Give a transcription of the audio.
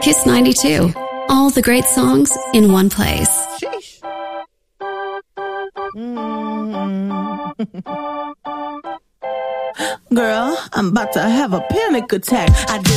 Kiss 92. All the great songs in one place. Sheesh. Girl, I'm about to have a panic attack. I did